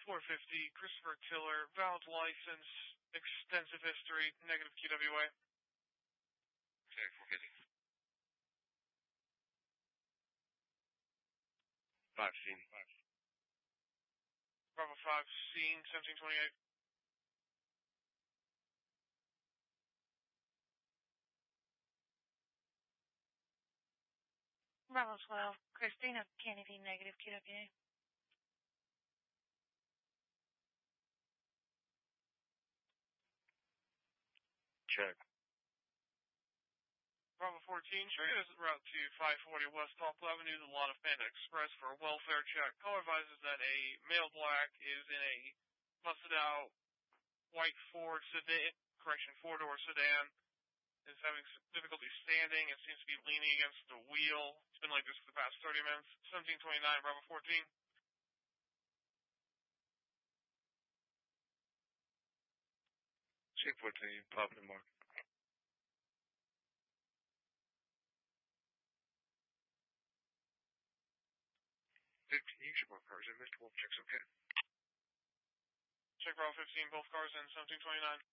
450, Christopher Tiller, valid license, extensive history, negative QWA. Okay, 450. 5 scene. Bravo 5, scene, 1728. Bravo 12, Christina Kennedy, negative QWA. Check. Bravo 14, straight as route to 540 West Poplar Avenue, the lot of Panda Express for a welfare check. Call advises that a male black is in a busted out white Ford sedan, four-door sedan, is having difficulty standing and seems to be leaning against the wheel. It's been like this for the past 30 minutes. 1729, Bravo 14. Shape 14, popping the mark. 15, you should mark cars in. Mr. Wolf checks okay. Check Bravo 15, both cars in 1729.